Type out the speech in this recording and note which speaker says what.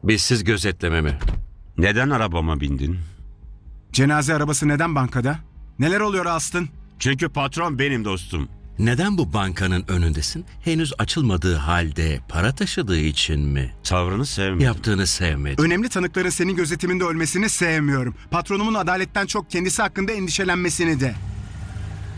Speaker 1: Bizsiz gözetleme mi?
Speaker 2: Neden arabama bindin?
Speaker 3: Cenaze arabası neden bankada? Neler oluyor Aston?
Speaker 2: Çünkü patron benim dostum.
Speaker 1: Neden bu bankanın önündesin? Henüz açılmadığı halde para taşıdığı için mi?
Speaker 2: Tavrını sevmedim.
Speaker 1: Yaptığını sevmedim.
Speaker 3: Önemli tanıkların senin gözetiminde ölmesini sevmiyorum. Patronumun adaletten çok kendisi hakkında endişelenmesini de.